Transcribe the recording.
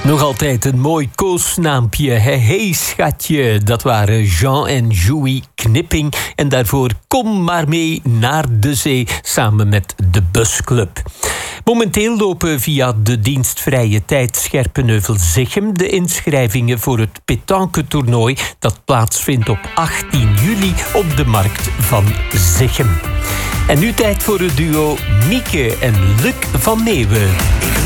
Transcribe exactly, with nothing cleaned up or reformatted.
Nog altijd een mooi koosnaampje. Hey, hey schatje, dat waren Jean en Joey Knipping. En daarvoor Kom maar mee naar de zee, samen met de Busclub. Momenteel lopen via de dienst Vrije Tijd Scherpenheuvel-Zichem de inschrijvingen voor het pétanque-toernooi dat plaatsvindt op achttien juli op de markt van Zichem. En nu tijd voor het duo Mieke en Luc van Meeuwen.